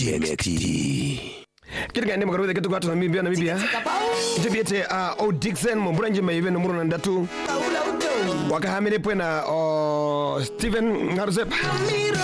Kirga ndema karwe ketu kwatu Namibia. Jibiete O Dixon Mbranje Mayive no muruna ndatu. Wakahamire pwena Steven Ngaruzep.